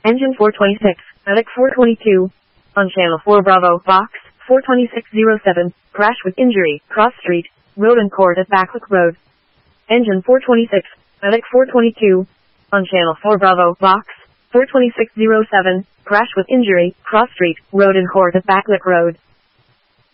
Engine 426, Medic 422. On Channel 4 Bravo, Box 42607, crash with injury, cross street, road and court at Backlick Road. Engine 426, Medic 422. On Channel 4 Bravo, Box 42607, crash with injury, cross street, road and court at Backlick Road.